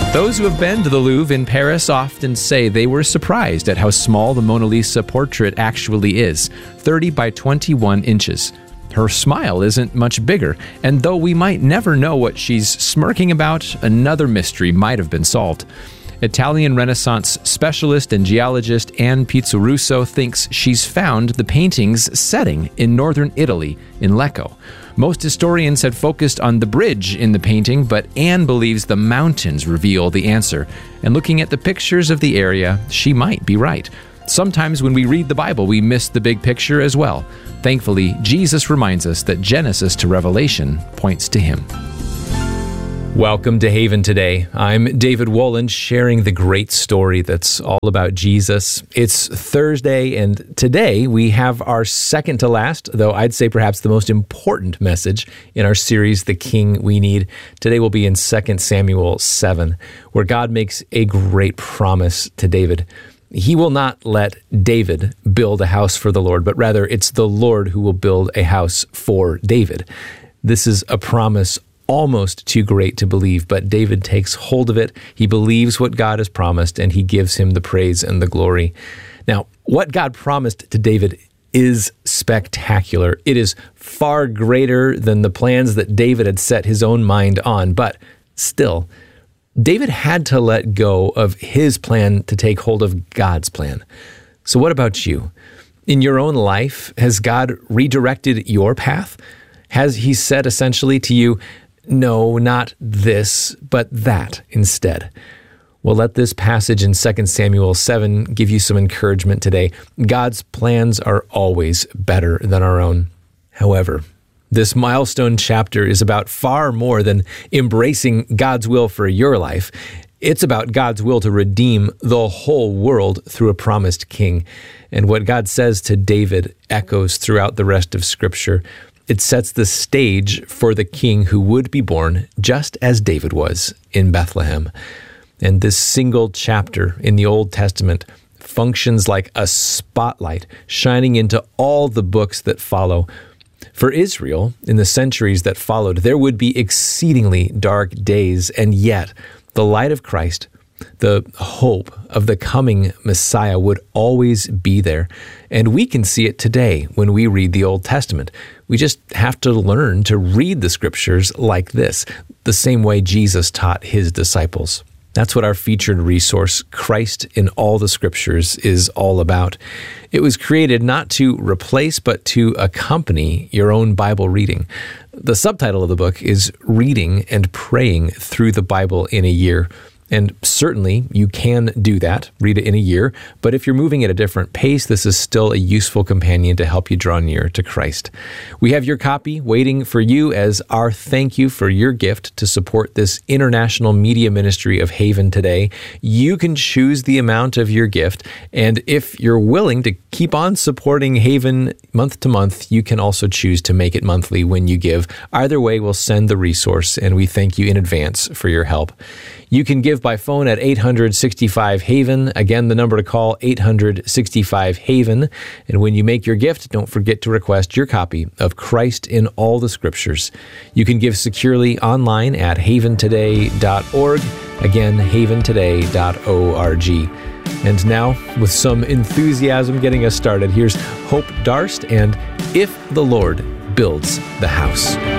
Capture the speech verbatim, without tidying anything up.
Those who have been to the Louvre in Paris often say they were surprised at how small the Mona Lisa portrait actually is, thirty by twenty-one inches. Her smile isn't much bigger, and though we might never know what she's smirking about, another mystery might have been solved. Italian Renaissance specialist and geologist Anne Pizzarusso thinks she's found the painting's setting in northern Italy, in Lecco. Most historians had focused on the bridge in the painting, but Anne believes the mountains reveal the answer. And looking at the pictures of the area, she might be right. Sometimes when we read the Bible, we miss the big picture as well. Thankfully, Jesus reminds us that Genesis to Revelation points to him. Welcome to Haven Today. I'm David Wolin, sharing the great story that's all about Jesus. It's Thursday, and today we have our second to last, though I'd say perhaps the most important message in our series, The King We Need. Today we'll be in Second Samuel seven, where God makes a great promise to David. He will not let David build a house for the Lord, but rather it's the Lord who will build a house for David. This is a promise almost too great to believe, but David takes hold of it. He believes what God has promised, and he gives him the praise and the glory. Now, what God promised to David is spectacular. It is far greater than the plans that David had set his own mind on, but still, David had to let go of his plan to take hold of God's plan. So what about you? In your own life, has God redirected your path? Has he said essentially to you, no, not this, but that instead? Well, let this passage in Second Samuel seven give you some encouragement today. God's plans are always better than our own. However, this milestone chapter is about far more than embracing God's will for your life. It's about God's will to redeem the whole world through a promised king. And what God says to David echoes throughout the rest of Scripture. It sets the stage for the king who would be born just as David was in Bethlehem. And this single chapter in the Old Testament functions like a spotlight shining into all the books that follow. For Israel, in the centuries that followed, there would be exceedingly dark days, and yet the light of Christ, the hope of the coming Messiah, would always be there. And we can see it today when we read the Old Testament. We just have to learn to read the Scriptures like this, the same way Jesus taught his disciples. That's what our featured resource, Christ in All the Scriptures, is all about. It was created not to replace, but to accompany your own Bible reading. The subtitle of the book is Reading and Praying Through the Bible in a Year. And certainly you can do that, read it in a year, but if you're moving at a different pace, this is still a useful companion to help you draw near to Christ. We have your copy waiting for you as our thank you for your gift to support this international media ministry of Haven Today. You can choose the amount of your gift, and if you're willing to keep on supporting Haven month to month, you can also choose to make it monthly when you give. Either way, we'll send the resource, and we thank you in advance for your help. You can give by phone at eight hundred sixty-five Haven. Again, the number to call, eight hundred sixty-five Haven. And when you make your gift, don't forget to request your copy of Christ in All the Scriptures. You can give securely online at haven today dot org. Again, haven today dot org. And now, with some enthusiasm getting us started, here's Hope Darst and If the Lord Builds the House.